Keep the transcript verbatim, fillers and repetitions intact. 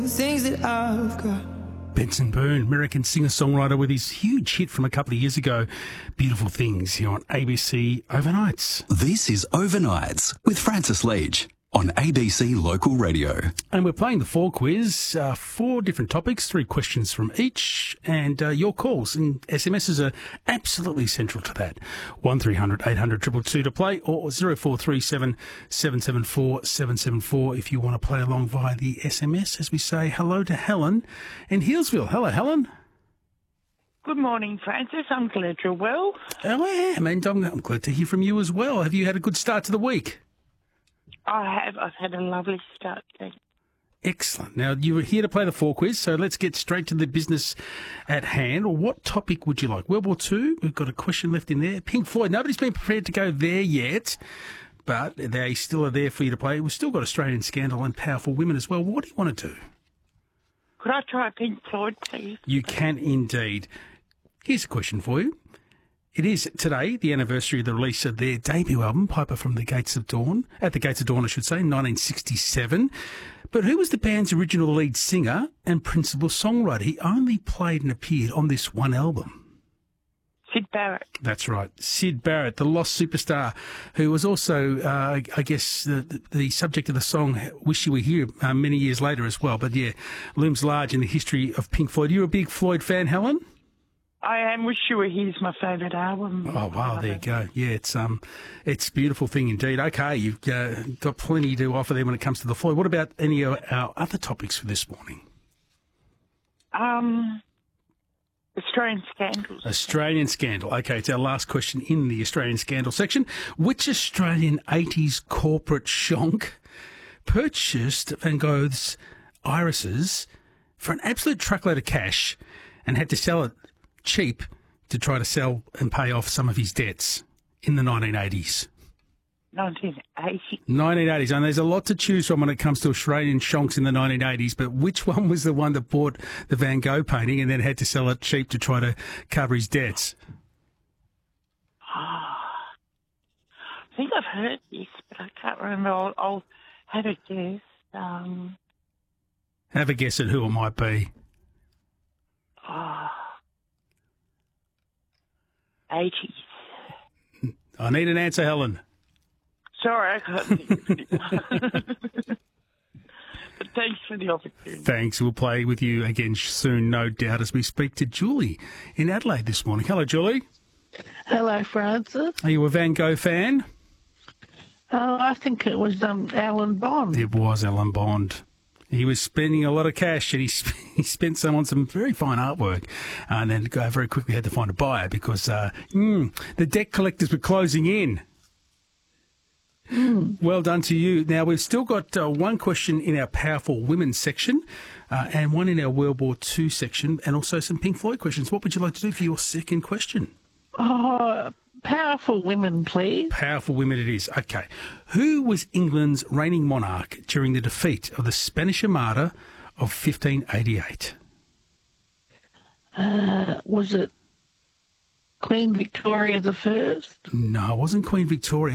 things that I've got. Benson Boone, American singer-songwriter with his huge hit from a couple of years ago, Beautiful Things, here on A B C Overnights. This is Overnights with Francis Leach on A B C Local Radio. And we're playing the Four Quiz, uh, four different topics, three questions from each, and uh, your calls and S M Ss are absolutely central to that. one three hundred eight hundred two two two to play, or zero four three seven seven seven four seven seven four if you want to play along via the S M S, as we say hello to Helen in Healesville. Hello, Helen. Good morning, Francis. I'm glad you're well. Oh, I am, and I'm, I'm glad to hear from you as well. Have you had a good start to the week? I have. I've had a lovely start. Thanks. Excellent. Now, you were here to play the Four Quiz, so let's get straight to the business at hand. What topic would you like? World War Two, we've got a question left in there. Pink Floyd, nobody's been prepared to go there yet, but they still are there for you to play. We've still got Australian Scandal and Powerful Women as well. What do you want to do? Could I try Pink Floyd, please? You can indeed. Here's a question for you. It is today the anniversary of the release of their debut album, Piper from the Gates of Dawn, at the Gates of Dawn, I should say, in nineteen sixty-seven. But who was the band's original lead singer and principal songwriter? He only played and appeared on this one album. Syd Barrett. That's right. Syd Barrett, the lost superstar, who was also, uh, I guess, the, the subject of the song Wish You Were Here uh, many years later as well. But, yeah, looms large in the history of Pink Floyd. You're a big Floyd fan, Helen? I am. Wish You Were Here's my favourite album. Oh, wow, there you go. Yeah, it's um, it's a beautiful thing indeed. Okay, you've uh, got plenty to offer there when it comes to the Floyd. What about any of our other topics for this morning? Um, Australian Scandals. Australian Scandal. Okay, it's our last question in the Australian Scandal section. Which Australian eighties corporate shonk purchased Van Gogh's irises for an absolute truckload of cash and had to sell it cheap to try to sell and pay off some of his debts in the nineteen eighties? nineteen eighty. nineteen eighties, and there's a lot to choose from when it comes to Australian shonks in the nineteen eighties, but which one was the one that bought the Van Gogh painting and then had to sell it cheap to try to cover his debts? Oh, I think I've heard this, but I can't remember. I'll, I'll have a guess. Um, Have a guess at who it might be. oh, eighties. I need an answer, Helen. Sorry, I can't think of it. But thanks for the opportunity. Thanks. We'll play with you again soon, no doubt, as we speak to Julie in Adelaide this morning. Hello, Julie. Hello, Francis. Are you a Van Gogh fan? Oh, I think it was um, Alan Bond. It was Alan Bond. He was spending a lot of cash, and he, sp- he spent some on some very fine artwork, and then uh, very quickly had to find a buyer because uh, mm, the debt collectors were closing in. Mm. Well done to you. Now, we've still got uh, one question in our Powerful Women section uh, and one in our World War Two section, and also some Pink Floyd questions. What would you like to do for your second question? Oh, Powerful Women, please. Powerful Women it is. Okay. Who was England's reigning monarch during the defeat of the Spanish Armada of fifteen eighty-eight? Uh, was it Queen Victoria the First? No, it wasn't Queen Victoria.